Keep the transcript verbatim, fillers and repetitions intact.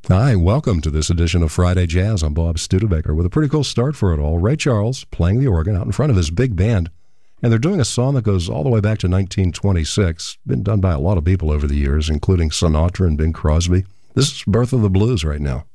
Hi, welcome to this edition of Friday Jazz. I'm Bob Studebaker with a pretty cool start for it all. Ray Charles playing the organ out in front of his big band, and they're doing a song that goes all the way back to nineteen twenty-six. Been done by a lot of people over the years, including Sinatra and Bing Crosby. This is Birth of the Blues right now.